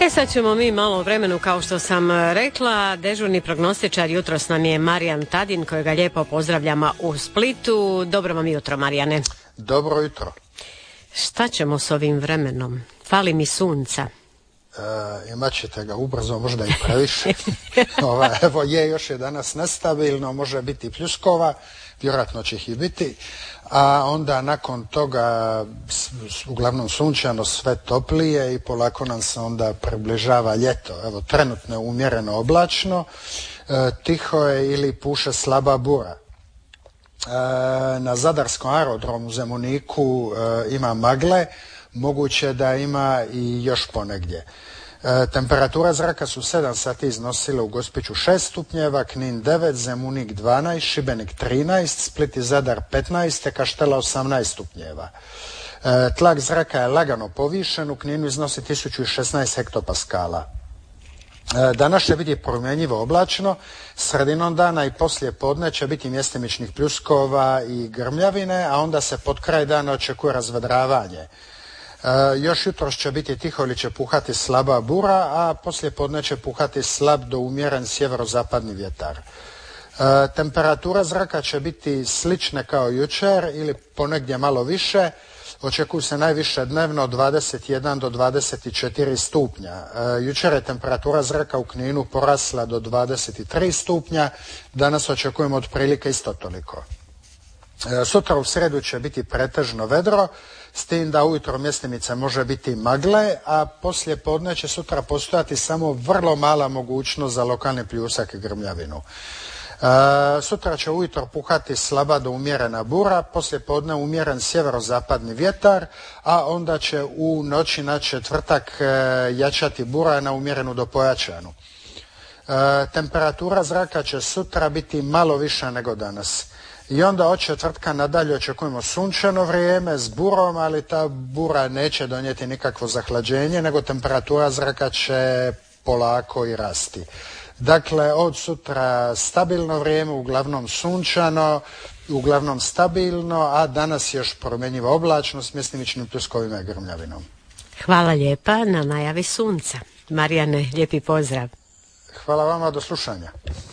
Sad ćemo mi malo o vremenu, kao što sam rekla. Dežurni prognostičar jutros nam je Marijan Tadin, kojega lijepo pozdravljamo u Splitu. Dobro vam jutro, Marijane. Dobro jutro. Šta ćemo s ovim vremenom? Fali mi sunca. Imat ćete ga ubrzo, možda i previše. Evo, još je danas nestabilno, može biti pljuskova, vjerojatno će ih i biti, a onda nakon toga uglavnom sunčano, sve toplije i polako nam se onda približava ljeto. Evo, trenutno je umjereno oblačno, tiho je ili puše slaba bura. Na Zadarskom aerodromu u Zemuniku ima magle, moguće da ima i još ponegdje. Temperatura zraka su 7 sati iznosile u Gospiću 6 stupnjeva, Knin 9, Zemunik 12, Šibenik 13, Split i Zadar 15, te Kaštela 18 stupnjeva. Tlak zraka je lagano povišen, u Kninu iznosi 1016 hektopaskala. Danas će biti promjenjivo oblačno, sredinom dana i poslije podne će biti mjestimičnih pljuskova i grmljavine, a onda se pod kraj dana očekuje razvedravanje. Još jutros će biti tiho ili će puhati slaba bura, a poslije podne će puhati slab do umjeren sjeverozapadni vjetar. Temperatura zraka će biti slične kao jučer ili ponegdje malo više. Očekuju se najviše dnevno od 21 do 24 stupnja. Jučer je temperatura zraka u Kninu porasla do 23 stupnja, danas očekujemo otprilike isto toliko. Sutra u srijedu će biti pretežno vedro, s tim da ujutro mjestimice može biti magle, a poslije podne će sutra postojati samo vrlo mala mogućnost za lokalni pljusak i grmljavinu. Sutra će ujutro puhati slaba do umjerena bura, poslije podne umjeren sjeverozapadni vjetar, a onda će u noći na četvrtak jačati bura na umjerenu do pojačanu. Temperatura zraka će sutra biti malo viša nego danas. I onda od četvrtka nadalje očekujemo sunčano vrijeme s burom, ali ta bura neće donijeti nikakvo zahlađenje, nego temperatura zraka će polako i rasti. Dakle, od sutra stabilno vrijeme, uglavnom sunčano, uglavnom stabilno, a danas još promjenjiva oblačnost s mjestimičnim pljuskovima i grmljavinom. Hvala lijepa na najavi sunca. Marijane, lijepi pozdrav. Hvala vama, do slušanja.